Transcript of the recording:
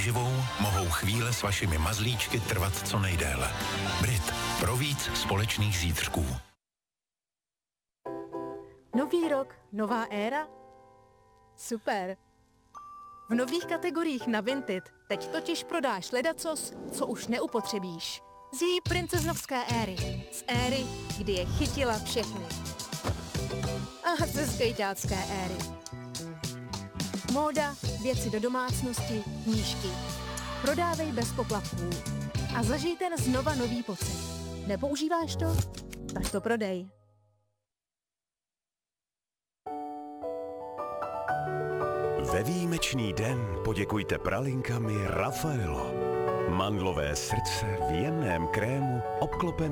živou mohou chvíle s vašimi mazlíčky trvat co nejdéle. Brit. Pro víc společných zítřků. Nový rok, nová éra? Super. V nových kategoriích na Vinted teď totiž prodáš ledacos, co už neupotřebíš. Z její princeznovské éry. Z éry, kdy je chytila všechny. A ze skejťácké éry. Móda, věci do domácnosti, knížky. Prodávej bez poplatků. A zažij ten znova nový pocit. Nepoužíváš to? Tak to prodej. Ve výjimečný den poděkujte pralinkami Raffaello. Mandlové srdce v jemném krému obklopené